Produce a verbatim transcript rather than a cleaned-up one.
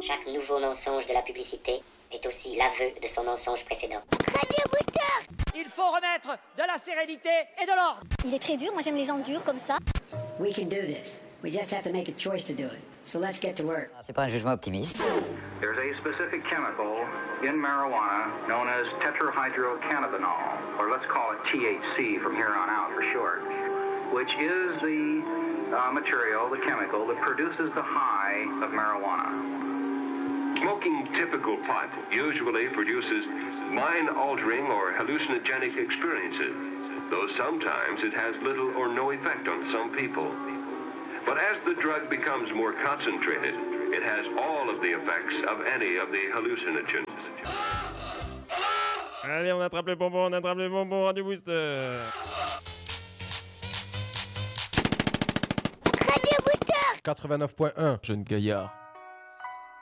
Chaque nouveau mensonge de la publicité est aussi l'aveu de son mensonge précédent. Radio Booster. Il faut remettre de la sérénité et de l'ordre. Il est très dur, moi j'aime les gens durs comme ça. We can do this. We just have to make a choice to do it. So let's get to work. C'est pas un jugement optimiste. There's a specific chemical in marijuana known as tetrahydrocannabinol, or let's call it T H C from here on out for short, which is the uh, material, the chemical that produces the high of marijuana. Smoking typical pot usually produces mind-altering or hallucinogenic experiences, though sometimes it has little or no effect on some people. But as the drug becomes more concentrated, it has all of the effects of any of the hallucinogens. Allez, on attrape le bonbon, on attrape le bonbon, Radio Booster. Radio Booster. quatre-vingt-neuf point un, Jeune Gaillard.